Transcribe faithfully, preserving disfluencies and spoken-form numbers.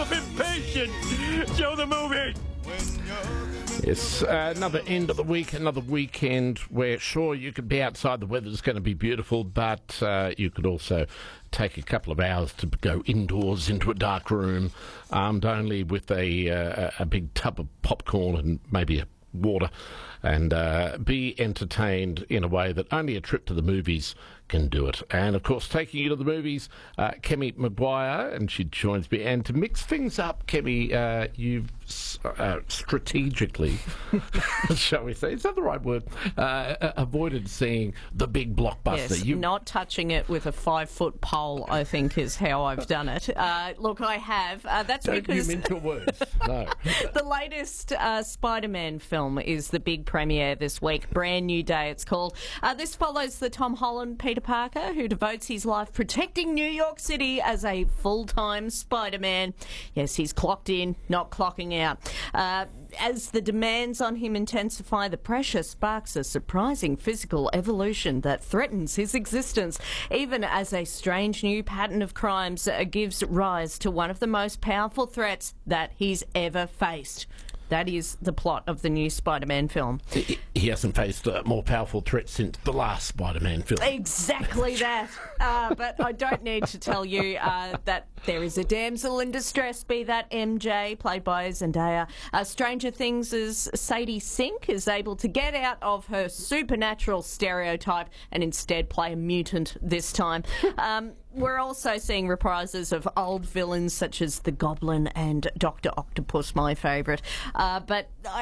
I'm impatient. Show the movie. Yes, uh, another end of the week, another weekend where, sure, you could be outside, the weather's going to be beautiful, but uh, you could also take a couple of hours to go indoors into a dark room, armed only with a, uh, a big tub of popcorn and maybe a water, and uh, be entertained in a way that only a trip to the movies can do it. And, of course, taking you to the movies, uh, Kemi Maguire, and she joins me. And to mix things up, Kemi, uh, you've uh, strategically, shall we say, is that the right word, uh, avoided seeing the big blockbuster. Yes, you- not touching it with a five-foot pole, I think, is how I've done it. Uh, look, I have. Uh, that's Don't because you mince your words. No. the latest uh, Spider-Man film is the big premiere this week. Brand New Day, it's called. Uh, this follows the Tom Holland Peter Parker, who devotes his life protecting New York City as a full-time Spider-Man. Yes, he's clocked in, not clocking out. Uh, as the demands on him intensify, the pressure sparks a surprising physical evolution that threatens his existence, even as a strange new pattern of crimes uh, gives rise to one of the most powerful threats that he's ever faced. That is the plot of the new Spider-Man film. He, he hasn't faced a more powerful threat since the last Spider-Man film. Exactly that. Uh, but I don't need to tell you uh, that there is a damsel in distress, be that M J, played by Zendaya. Uh, Stranger Things' Sadie Sink is able to get out of her supernatural stereotype and instead play a mutant this time. Um, we're also seeing reprises of old villains such as the Goblin and Doctor Octopus, my favourite. Uh, but I